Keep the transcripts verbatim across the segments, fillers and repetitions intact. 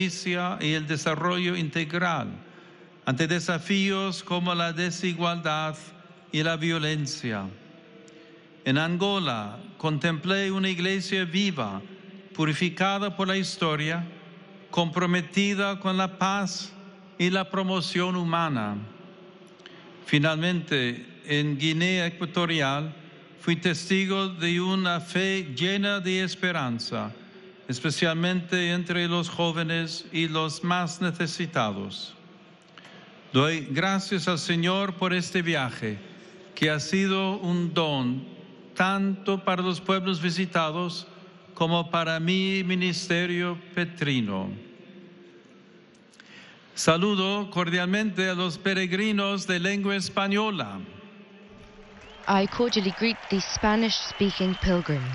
justicia y el desarrollo integral ante desafíos como la desigualdad y la violencia. En Angola contemplé una iglesia viva, purificada por la historia, comprometida con la paz y la promoción humana. Finalmente, en Guinea Ecuatorial, fui testigo de una fe llena de esperanza, especialmente entre los jóvenes y los más necesitados. Doy gracias al Señor por este viaje, que ha sido un don tanto para los pueblos visitados como para mi ministerio petrino. Saludo cordialmente a los peregrinos de lengua española. I cordially greet the Spanish-speaking pilgrims.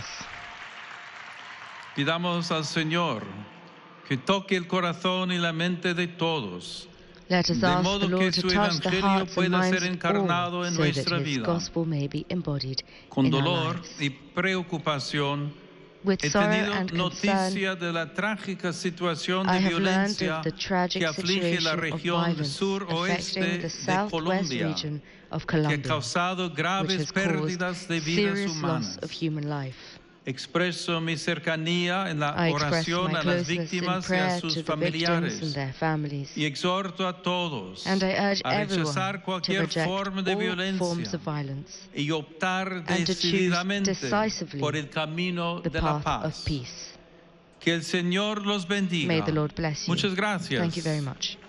Pidamos al Señor que toque el corazón y la mente de todos, Let us de ask modo the que Lord to su touch the evangelio hearts and pueda minds ser of encarnado all, en so that nuestra His vida. gospel may be embodied Con in our dolor lives. y preocupación, With he sorrow tenido and noticia concern, de la trágica situación I de have learned violencia of the tragic que aflige la situation of región violence suroeste affecting the de southwest Colombia, region of que ha Colombia, causado which graves has caused pérdidas de vidas serious loss humanas. of human life. Expreso mi cercanía en la I express oración my a las closeness in víctimas y a prayer sus to the victims and familiares their families, y exhorto a todos and I urge a everyone rechazar to cualquier reject forma de all forms violencia of violence y optar and to choose decididamente decisively por el camino the de la path of paz. peace. Que el Señor los May bendiga. the Lord bless you. Muchas gracias. Thank you very much.